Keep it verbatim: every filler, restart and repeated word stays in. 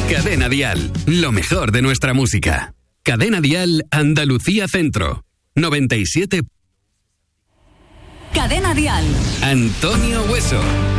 Cadena Dial, lo mejor de nuestra música. Cadena Dial Andalucía Centro, noventa y siete. Cadena Dial. Antonio Hueso.